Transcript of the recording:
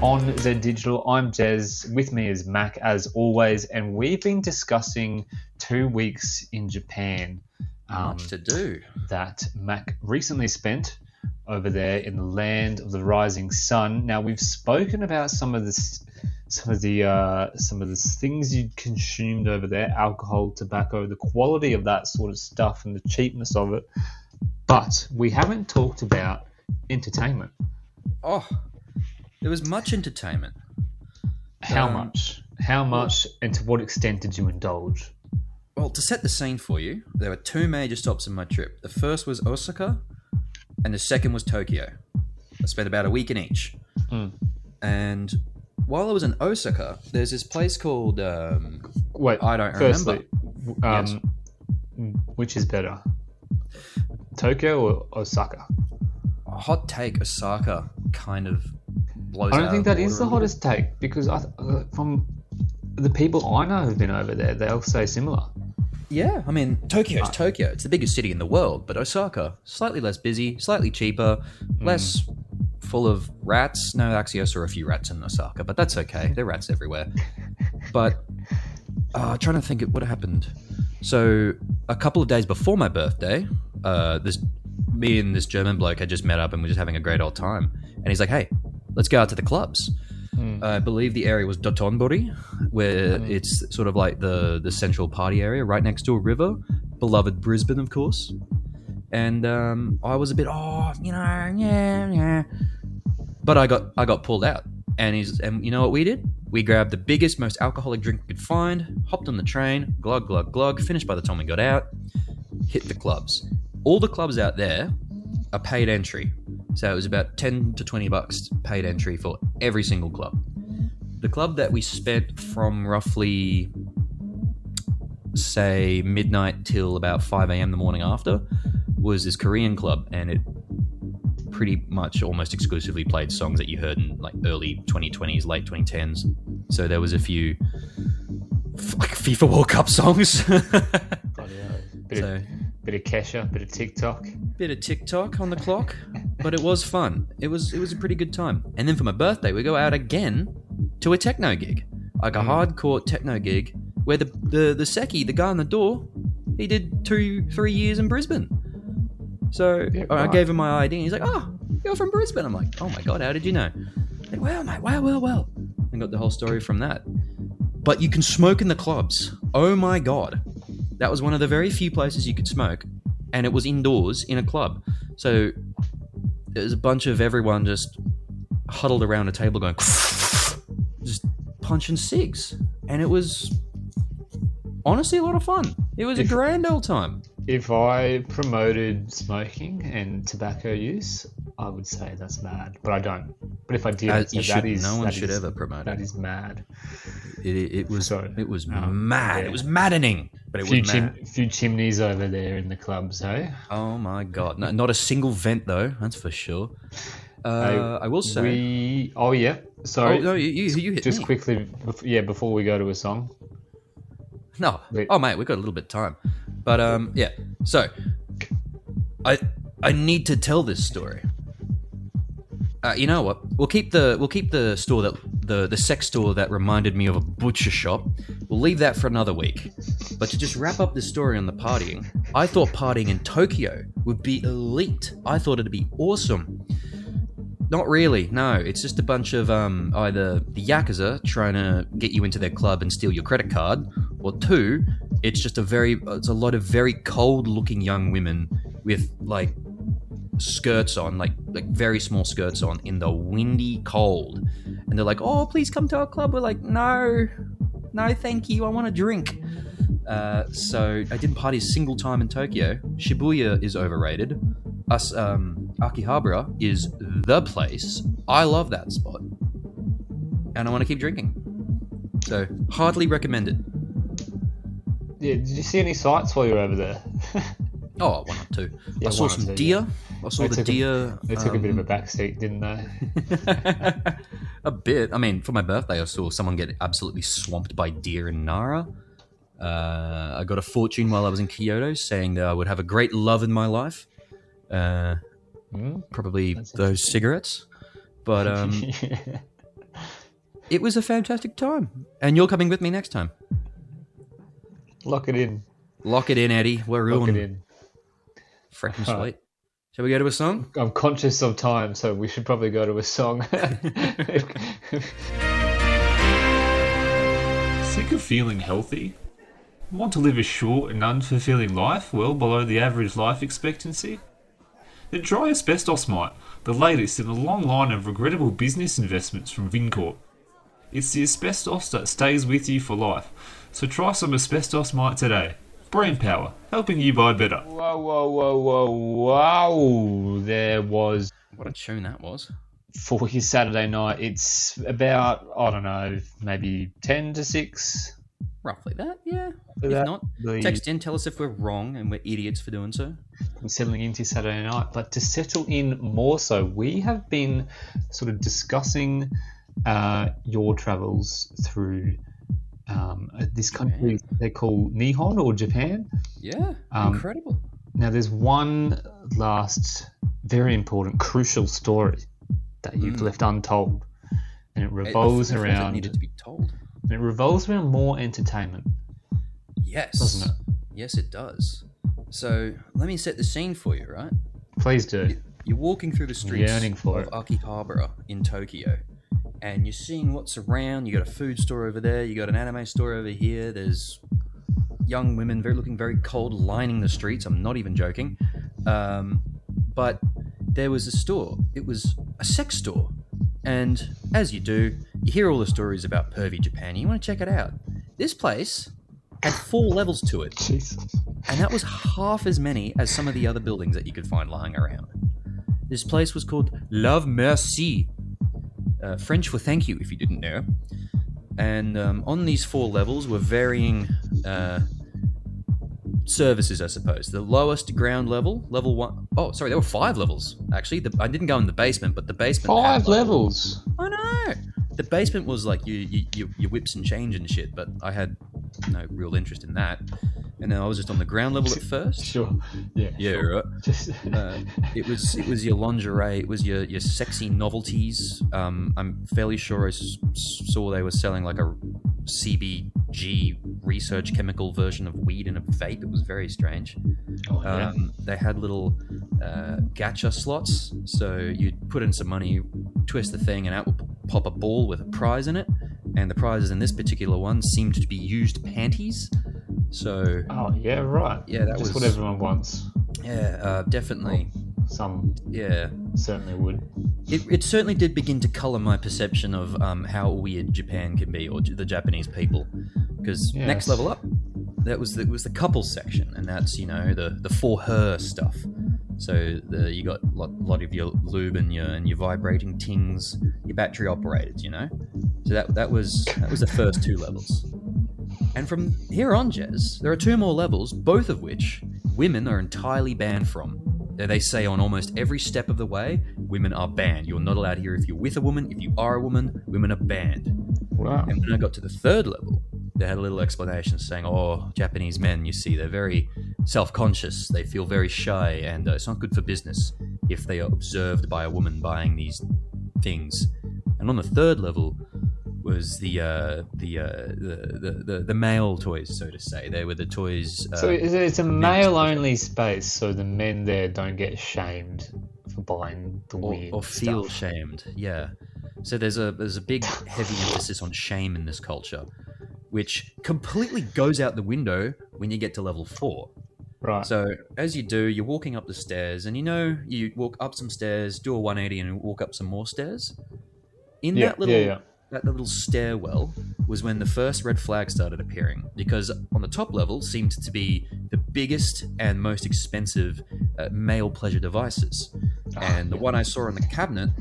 on Z Digital. I'm Jez. With me is Mac as always, and we've been discussing 2 weeks in Japan. Much to do. That Mac recently spent over there in the land of the rising sun. Now we've spoken about some of the things you consumed over there: alcohol, tobacco, the quality of that sort of stuff, and the cheapness of it. But we haven't talked about entertainment. Oh, there was much entertainment. How much? How much, and to what extent did you indulge? Well, to set the scene for you, there were 2 major stops in my trip. The first was Osaka, and the second was Tokyo. I spent about a week in each. And while I was in Osaka, there's this place called... Wait, I don't firstly, remember. Which is better? Tokyo or Osaka? A hot take, Osaka kind of blows out. I don't think that is the hottest take, because from the people I know who've been over there, they'll say similar. Yeah, I mean, Tokyo's Tokyo. It's the biggest city in the world, but Osaka, slightly less busy, slightly cheaper, less full of rats. No, actually, I saw a few rats in Osaka, but that's okay. There are rats everywhere. But trying to think of what happened. So a couple of days before my birthday, me and this German bloke had just met up and we're just having a great old time. And he's like, hey, let's go out to the clubs. I believe the area was Dotonbori, where it's sort of like the central party area right next to a river. Beloved Brisbane, of course. And I was a bit, yeah. But I got pulled out. And you know what we did? We grabbed the biggest, most alcoholic drink we could find, hopped on the train, glug, glug, glug, finished by the time we got out, hit the clubs. All the clubs out there are paid entry. So it was about $10 to $20 paid entry for every single club. The club that we spent from roughly, say, midnight till about 5 a.m. the morning after was this Korean club, and it pretty much almost exclusively played songs that you heard in like early 2020s, late 2010s. So there was a few like FIFA World Cup songs. Bit of Kesha, bit of TikTok. Bit of TikTok on the clock, but it was fun. It was a pretty good time. And then for my birthday, we go out again to a techno gig, like a hardcore techno gig, where the Seki, the guy on the door, he did 2-3 years in Brisbane. So I gave him my ID, and he's like, "Oh, you're from Brisbane." I'm like, "Oh my god, how did you know?" Like, "Well, mate, well," and got the whole story from that. But you can smoke in the clubs. Oh my god. That was one of the very few places you could smoke, and it was indoors in a club. So there was a bunch of everyone just huddled around a table going, just punching cigs. And it was honestly a lot of fun. It was a grand old time. If I promoted smoking and tobacco use, I would say that's mad, but I don't. But if I did, no one should ever promote it. That is mad. It was mad. Yeah. It was maddening, but it was mad. Few chimneys over there in the clubs, hey? Oh my god! No, not a single vent though. That's for sure. I will say. Oh yeah. Sorry. Oh no, you hit just me. Quickly. Before we go to a song. No. Oh mate, we've got a little bit of time. But yeah. So I need to tell this story. You know what? We'll keep the store that the sex store that reminded me of a butcher shop. We'll leave that for another week. But to just wrap up this story on the partying, I thought partying in Tokyo would be elite. I thought it'd be awesome. Not really. No, it's just a bunch of either the Yakuza trying to get you into their club and steal your credit card, or 2, it's a lot of very cold-looking young women with like skirts on, like very small skirts on in the windy cold, and they're like, "Oh, please come to our club." We're like, "No, thank you. I want a drink." So I didn't party a single time in Tokyo. Shibuya is overrated. Akihabara is the place. I love that spot, and I want to keep drinking. So heartily recommended. Yeah, did you see any sights while you were over there? Oh, 1 or 2. I saw some deer. I saw the deer. They took a bit of a backseat, didn't they? A bit. I mean, for my birthday, I saw someone get absolutely swamped by deer in Nara. I got a fortune while I was in Kyoto saying that I would have a great love in my life. Probably those cigarettes. But It was a fantastic time. And you're coming with me next time. Lock it in. Lock it in, Eddie. We're Lock it ruined. in. Freaking All sweet. Shall we go to a song? I'm conscious of time, so we should probably go to a song. Sick of feeling healthy? Want to live a short and unfulfilling life well below the average life expectancy? Then try Asbestos Mite, the latest in a long line of regrettable business investments from Vincorp. It's the asbestos that stays with you for life, so try some Asbestos Mite today. Brain power, helping you buy better. Whoa, whoa, whoa, whoa, whoa. There was... What a tune that was. For your Saturday night, it's about, I don't know, maybe 10 to 6. Roughly that, yeah. For If that, not, the- text in, tell us if we're wrong and we're idiots for doing so. settling into Saturday night. But to settle in more so, we have been sort of discussing your travels through this country they call Nihon or Japan. Yeah, Um, incredible. Now, there's one last very important, crucial story that you've left untold, and it revolves I thought it around. needed to be told. It revolves around more entertainment, Yes. doesn't it? Yes, it does. So, let me set the scene for you, right? Please do. You're walking through the streets Yearning for of it. Akihabara in Tokyo, and you're seeing what's around. You got a food store over there. You got an anime store over here. There's young women looking very cold lining the streets. I'm not even joking. But there was a store. It was a sex store. And as you do, you hear all the stories about pervy Japan. You want to check it out. This place had 4 levels to it. Jesus. And that was half as many as some of the other buildings that you could find lying around. This place was called Love Merci, French for thank you, if you didn't know. And on these 4 levels were varying services, I suppose. The lowest ground level, level 1. Oh, sorry, there were 5 levels, actually. I didn't go in the basement, but the basement had 5 levels. I know. The basement was like your whips and change and shit, but I had no real interest in that. And then I was just on the ground level at first. Sure. Yeah. Yeah, sure. right. Just It was your lingerie, it was your sexy novelties. I'm fairly sure I saw they were selling like a CBG research chemical version of weed in a vape. It was very strange. Oh, yeah. They had little gacha slots, so you'd put in some money, twist the thing, and out would pop a ball with a prize in it. And the prizes in this particular one seemed to be used panties. So Oh yeah, right. Yeah, that just was- what everyone wants. yeah, definitely. Some Yeah, certainly would. it certainly did begin to colour my perception of how weird Japan can be, or the Japanese people. Because Yes. next level up, that was the couples section, and that's the for her stuff. So you got a lot of your lube and your vibrating tings, your battery operated, So that was the first 2 levels. And from here on, Jez, there are 2 more levels, both of which women are entirely banned from. They say on almost every step of the way, women are banned. You're not allowed here if you're with a woman. If you are a woman, women are banned. Wow. And when I got to the 3rd level, they had a little explanation saying, Japanese men, you see, they're very self-conscious. They feel very shy, and it's not good for business if they are observed by a woman buying these things. And on the 3rd level was the male toys, so to say. They were the toys. So it's a male-only space, so the men there don't get shamed for buying the weird or feel stuff. shamed. Yeah. So there's a big heavy emphasis on shame in this culture, which completely goes out the window when you get to level 4. Right. So as you do, you're walking up the stairs, and you walk up some stairs, do a 180, and walk up some more stairs. In Yeah, that little yeah. that little stairwell was when the first red flag started appearing, because on the top level seemed to be the biggest and most expensive male pleasure devices. And the one I saw in the cabinet